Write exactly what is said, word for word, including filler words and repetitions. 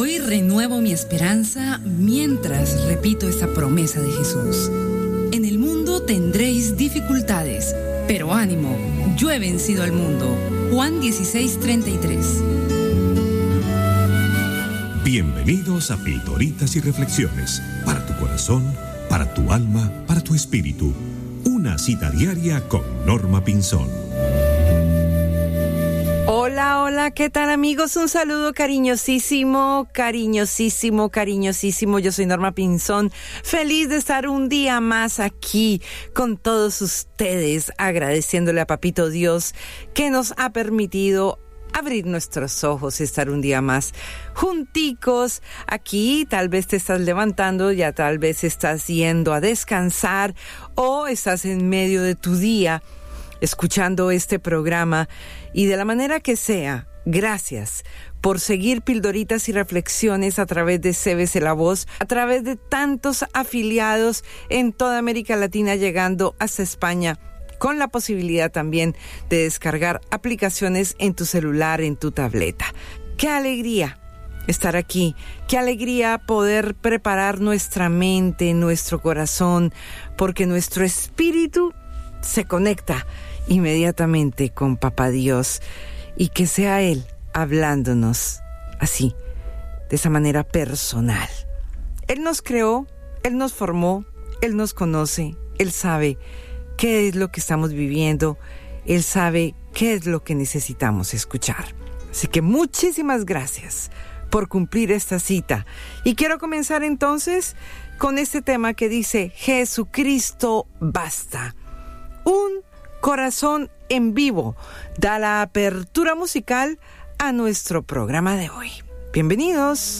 Hoy renuevo mi esperanza mientras repito esta promesa de Jesús. En el mundo tendréis dificultades, pero ánimo, yo he vencido al mundo. Juan dieciséis, treinta y tres. Bienvenidos a Pildoritas y Reflexiones, para tu corazón, para tu alma, para tu espíritu. Una cita diaria con Norma Pinzón. Hola, hola, ¿qué tal amigos? Un saludo cariñosísimo, cariñosísimo, cariñosísimo. Yo soy Norma Pinzón, feliz de estar un día más aquí con todos ustedes, agradeciéndole a Papito Dios que nos ha permitido abrir nuestros ojos y estar un día más junticos aquí. Tal vez te estás levantando, ya tal vez estás yendo a descansar o estás en medio de tu día escuchando este programa, y de la manera que sea, gracias por seguir Pildoritas y Reflexiones a través de C B C La Voz, a través de tantos afiliados en toda América Latina, llegando hasta España, con la posibilidad también de descargar aplicaciones en tu celular, en tu tableta. ¡Qué alegría estar aquí! ¡Qué alegría poder preparar nuestra mente, nuestro corazón, porque nuestro espíritu se conecta inmediatamente con Papá Dios, y que sea Él hablándonos así, de esa manera personal. Él nos creó, Él nos formó, Él nos conoce, Él sabe qué es lo que estamos viviendo, Él sabe qué es lo que necesitamos escuchar. Así que muchísimas gracias por cumplir esta cita. Y quiero comenzar entonces con este tema que dice: Jesucristo basta. Un corazón en vivo da la apertura musical a nuestro programa de hoy. Bienvenidos.